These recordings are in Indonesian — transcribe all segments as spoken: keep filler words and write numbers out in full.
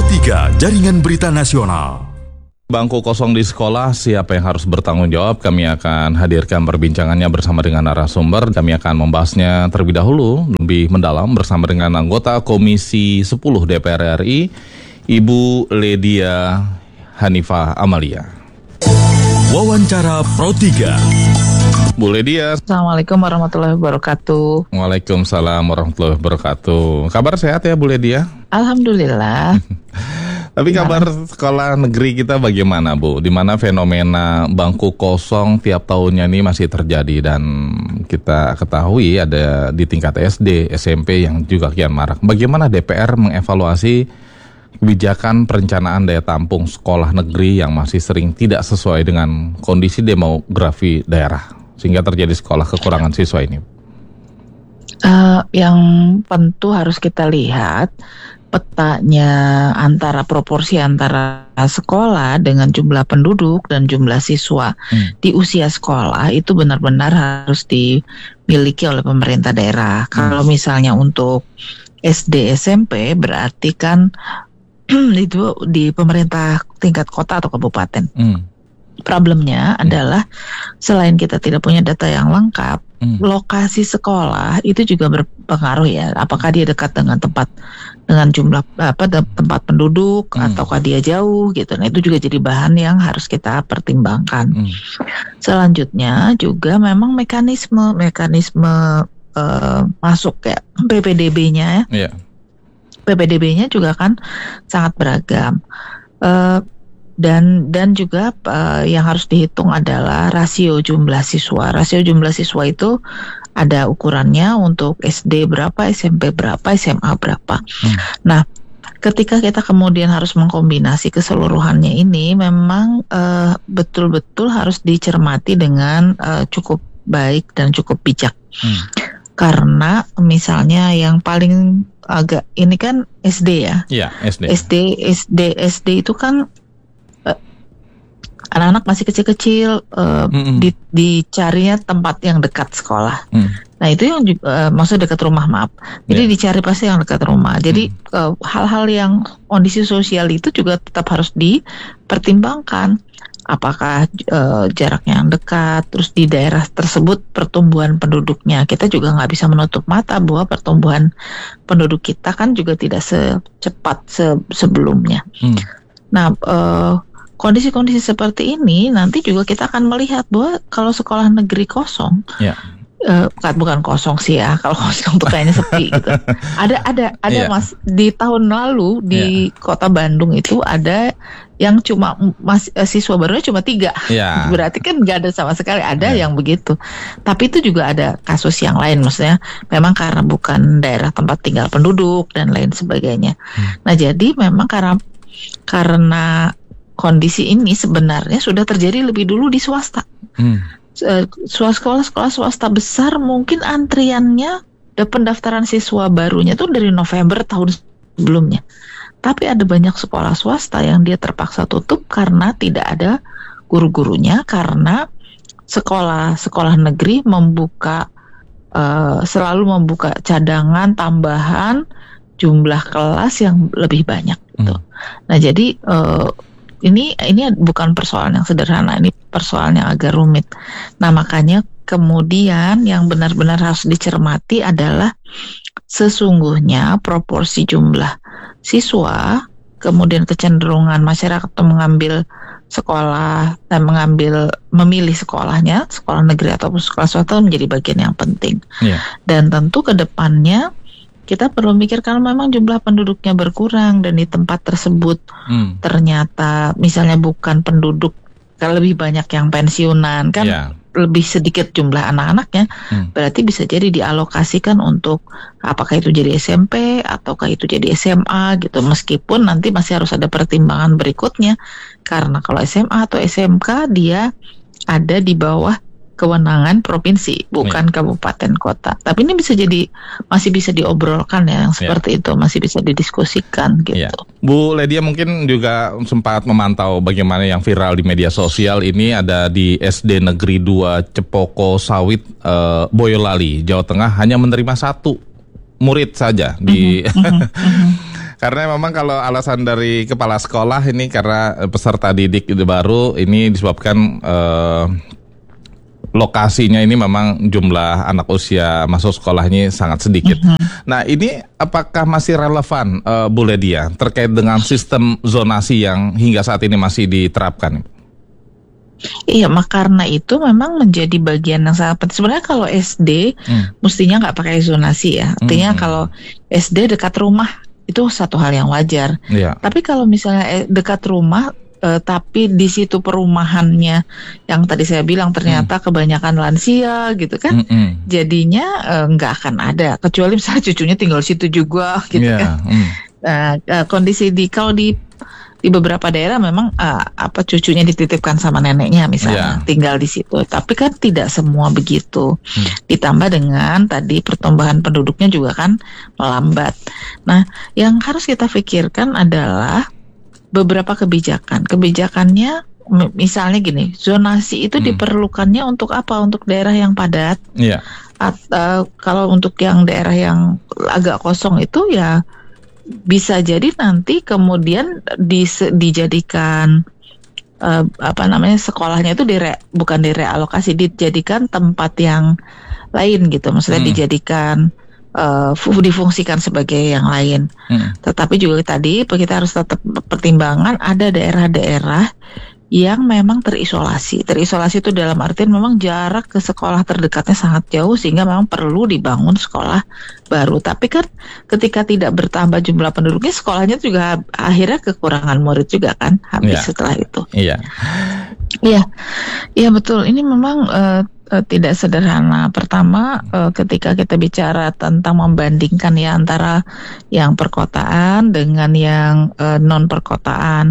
tiga Jaringan Berita Nasional. Bangku kosong di sekolah, siapa yang harus bertanggung jawab? Kami akan hadirkan perbincangannya bersama dengan narasumber. Kami akan membahasnya terlebih dahulu, lebih mendalam bersama dengan anggota Komisi sepuluh D P R R I, Ibu Ledia Hanifah Amalia. Wawancara Pro tiga. Bu Ledia. Assalamualaikum warahmatullahi wabarakatuh. Waalaikumsalam warahmatullahi wabarakatuh. Kabar sehat ya Bu Ledia? Alhamdulillah. Tapi kabar sekolah negeri kita bagaimana Bu? Di mana fenomena bangku kosong tiap tahunnya ini masih terjadi dan kita ketahui ada di tingkat S D, S M P yang juga kian marak. Bagaimana D P R mengevaluasi kebijakan perencanaan daya tampung sekolah negeri yang masih sering tidak sesuai dengan kondisi demografi daerah sehingga terjadi sekolah kekurangan siswa ini? Uh, yang tentu harus kita lihat petanya antara proporsi antara sekolah dengan jumlah penduduk dan jumlah siswa hmm. di usia sekolah itu benar-benar harus dimiliki oleh pemerintah daerah. Hmm. Kalau misalnya untuk S D S M P berarti kan itu di pemerintah tingkat kota atau kabupaten. Hmm. Problemnya hmm. adalah selain kita tidak punya data yang lengkap, hmm. lokasi sekolah itu juga berpengaruh ya. Apakah dia dekat dengan tempat dengan jumlah apa tempat penduduk hmm. ataukah dia jauh gitu. Nah, itu juga jadi bahan yang harus kita pertimbangkan. Hmm. Selanjutnya juga memang mekanisme mekanisme uh, masuk ya P P D B-nya ya. Yeah. P P D B-nya juga kan sangat beragam. Uh, Dan dan juga uh, yang harus dihitung adalah rasio jumlah siswa. Rasio jumlah siswa itu ada ukurannya untuk S D berapa, S M P berapa, S M A berapa. Hmm. Nah, ketika kita kemudian harus mengkombinasi keseluruhannya ini, memang uh, betul-betul harus dicermati dengan uh, cukup baik dan cukup bijak. Hmm. Karena misalnya yang paling agak ini kan S D ya. Iya, S D. S D, S D, S D itu kan anak-anak masih kecil-kecil, uh, mm-hmm. di, dicarinya tempat yang dekat sekolah. Mm. Nah itu yang juga, uh, maksud dekat rumah maaf. Jadi yeah. dicari pasti yang dekat rumah. Jadi mm. uh, hal-hal yang kondisi sosial itu juga tetap harus dipertimbangkan. Apakah uh, jaraknya yang dekat, terus di daerah tersebut pertumbuhan penduduknya. Kita juga nggak bisa menutup mata bahwa pertumbuhan penduduk kita kan juga tidak secepat se- sebelumnya. Mm. Nah. Uh, Kondisi-kondisi seperti ini nanti juga kita akan melihat bahwa kalau sekolah negeri kosong, yeah. uh, bukan kosong sih ya, kalau kosong tuh kayaknya sepi gitu. Ada ada ada yeah. Mas di tahun lalu di yeah. Kota Bandung itu ada yang cuma mas, uh, siswa barunya cuma tiga, yeah. berarti kan nggak ada sama sekali. Ada yeah. yang begitu, tapi itu juga ada kasus yang lain, maksudnya memang karena bukan daerah tempat tinggal penduduk dan lain sebagainya. Hmm. Nah jadi memang karena karena kondisi ini sebenarnya sudah terjadi lebih dulu di swasta. Hmm. Sekolah-sekolah swasta besar mungkin antriannya dan pendaftaran siswa barunya tuh dari November tahun sebelumnya. Tapi ada banyak sekolah swasta yang dia terpaksa tutup karena tidak ada guru-gurunya, karena sekolah-sekolah negeri membuka uh, selalu membuka cadangan tambahan jumlah kelas yang lebih banyak gitu. Hmm. Nah jadi uh, Ini ini bukan persoalan yang sederhana, ini persoalan yang agak rumit. Nah makanya kemudian yang benar-benar harus dicermati adalah sesungguhnya proporsi jumlah siswa, kemudian kecenderungan masyarakat untuk mengambil sekolah dan mengambil memilih sekolahnya, sekolah negeri ataupun sekolah swasta menjadi bagian yang penting. Yeah. Dan tentu ke depannya kita perlu mikir kalau memang jumlah penduduknya berkurang dan di tempat tersebut hmm. ternyata misalnya bukan penduduk, kalau lebih banyak yang pensiunan kan yeah. lebih sedikit jumlah anak-anaknya, hmm. berarti bisa jadi dialokasikan untuk apakah itu jadi S M P ataukah itu jadi S M A gitu, meskipun nanti masih harus ada pertimbangan berikutnya karena kalau S M A atau S M K dia ada di bawah kewenangan provinsi, bukan ya. Kabupaten kota. Tapi ini bisa jadi masih bisa diobrolkan ya, yang seperti ya. Itu masih bisa didiskusikan gitu. Ya. Bu Ledia mungkin juga sempat memantau bagaimana yang viral di media sosial ini, ada di S D Negeri dua Cepoko Sawit uh, Boyolali, Jawa Tengah hanya menerima satu murid saja di. Uh-huh, uh-huh, uh-huh. Karena memang kalau alasan dari kepala sekolah ini karena peserta didik itu baru ini disebabkan eh, lokasinya ini memang jumlah anak usia masuk sekolahnya sangat sedikit. Mm-hmm. Nah ini apakah masih relevan uh, Bu Ledia terkait dengan sistem zonasi yang hingga saat ini masih diterapkan? Iya, maka karena itu memang menjadi bagian yang sangat penting. Sebenarnya kalau S D hmm. mestinya nggak pakai zonasi ya. Artinya hmm. kalau S D dekat rumah itu satu hal yang wajar. Yeah. Tapi kalau misalnya dekat rumah Uh, tapi di situ perumahannya yang tadi saya bilang ternyata mm. kebanyakan lansia gitu kan, Mm-mm. jadinya nggak uh, akan ada kecuali misalnya cucunya tinggal situ juga gitu yeah. kan. Mm. Nah, uh, kondisi di kalau di di beberapa daerah memang uh, apa cucunya dititipkan sama neneknya misalnya yeah. tinggal di situ, tapi kan tidak semua begitu. Mm. Ditambah dengan tadi pertumbuhan penduduknya juga kan melambat. Nah, yang harus kita pikirkan adalah beberapa kebijakan. Kebijakannya misalnya gini, zonasi itu hmm. diperlukannya untuk apa? Untuk daerah yang padat. Yeah. Atau kalau untuk yang daerah yang agak kosong itu ya bisa jadi nanti kemudian dis, dijadikan uh, apa namanya sekolahnya itu dire, bukan direalokasi, dijadikan tempat yang lain gitu. Maksudnya hmm. dijadikan Uh, difungsikan sebagai yang lain. Hmm. Tetapi juga tadi kita harus tetap pertimbangan ada daerah-daerah yang memang terisolasi. Terisolasi itu dalam artian memang jarak ke sekolah terdekatnya sangat jauh sehingga memang perlu dibangun sekolah baru. Tapi kan ketika tidak bertambah jumlah penduduknya, sekolahnya juga akhirnya kekurangan murid juga kan habis yeah. setelah itu. Iya. Iya. Iya betul. Ini memang uh, Uh, tidak sederhana. Pertama, uh, ketika kita bicara tentang membandingkan ya antara yang perkotaan dengan yang uh, non perkotaan,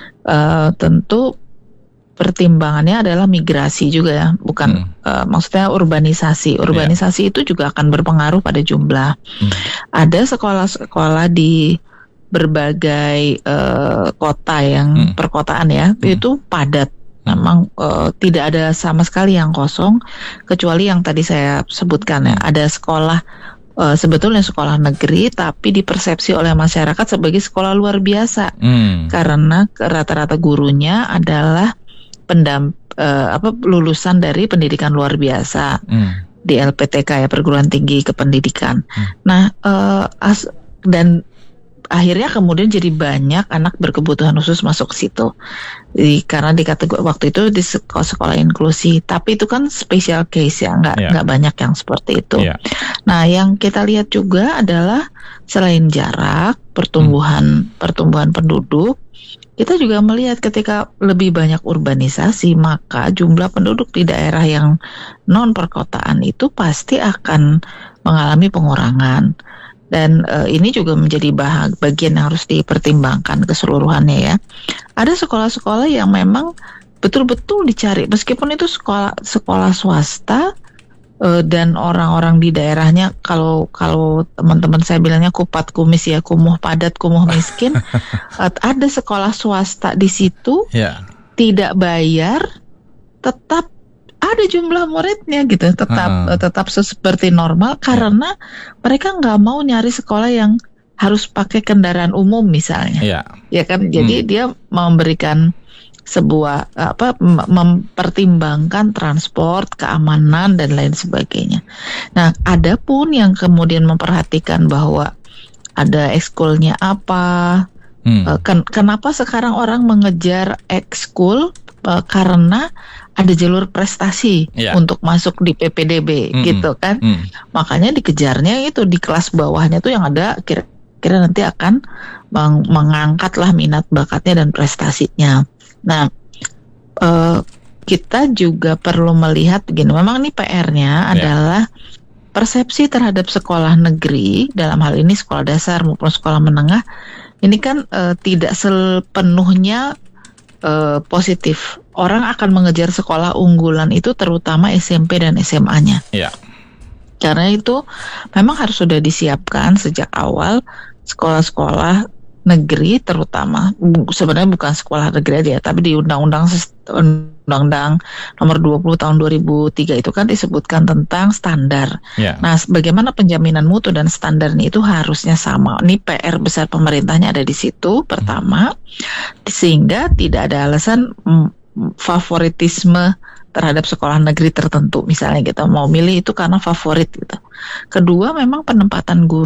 uh, tentu pertimbangannya adalah migrasi juga ya, bukan hmm. uh, maksudnya urbanisasi. Urbanisasi yeah. itu juga akan berpengaruh pada jumlah. Hmm. Ada sekolah-sekolah di berbagai uh, kota yang hmm. perkotaan ya, hmm. itu padat. Memang uh, tidak ada sama sekali yang kosong kecuali yang tadi saya sebutkan ya, ada sekolah uh, sebetulnya sekolah negeri tapi dipersepsi oleh masyarakat sebagai sekolah luar biasa hmm. karena rata-rata gurunya adalah pendam uh, apa lulusan dari pendidikan luar biasa hmm. di L P T K ya, perguruan tinggi kependidikan. Hmm. Nah uh, as, dan akhirnya kemudian jadi banyak anak berkebutuhan khusus masuk ke situ. Di, karena di kategori waktu itu di sekolah, sekolah inklusi, tapi itu kan special case ya, nggak yeah. nggak banyak yang seperti itu. Yeah. Nah, yang kita lihat juga adalah selain jarak, pertumbuhan hmm. pertumbuhan penduduk, kita juga melihat ketika lebih banyak urbanisasi, maka jumlah penduduk di daerah yang non perkotaan itu pasti akan mengalami pengurangan. Dan uh, ini juga menjadi bahag, bagian yang harus dipertimbangkan keseluruhannya ya. Ada sekolah-sekolah yang memang betul-betul dicari, meskipun itu sekolah sekolah swasta uh, dan orang-orang di daerahnya kalau kalau teman-teman saya bilangnya kupat kumis ya, kumuh padat kumuh miskin. uh, ada sekolah swasta di situ yeah. tidak bayar, tetap ada jumlah muridnya gitu, tetap uh. tetap seperti normal karena mereka nggak mau nyari sekolah yang harus pakai kendaraan umum misalnya, yeah. ya kan? Jadi hmm. dia memberikan sebuah apa mempertimbangkan transport, keamanan dan lain sebagainya. Nah, ada pun yang kemudian memperhatikan bahwa ada ekskulnya apa, hmm. ken- kenapa sekarang orang mengejar ekskul uh, karena ada jalur prestasi yeah. untuk masuk di P P D B mm-hmm. gitu kan. Mm. Makanya dikejarnya itu di kelas bawahnya tuh yang ada kira-kira nanti akan meng- mengangkatlah minat bakatnya dan prestasinya. Nah, uh, kita juga perlu melihat begini, memang ini P R-nya yeah. adalah persepsi terhadap sekolah negeri, dalam hal ini sekolah dasar maupun sekolah menengah, ini kan uh, tidak sepenuhnya uh, positif. Orang akan mengejar sekolah unggulan itu terutama S M P dan S M A-nya. Iya. Karena itu memang harus sudah disiapkan sejak awal sekolah-sekolah negeri terutama, bu- sebenarnya bukan sekolah negeri aja ya, tapi di undang-undang undang-undang nomor dua puluh tahun dua ribu tiga itu kan disebutkan tentang standar. Ya. Nah, bagaimana penjaminan mutu dan standarnya itu harusnya sama. Ini P R besar pemerintahnya ada di situ pertama, sehingga tidak ada alasan mm, favoritisme terhadap sekolah negeri tertentu, misalnya kita mau milih itu karena favorit gitu. Kedua, memang penempatan guru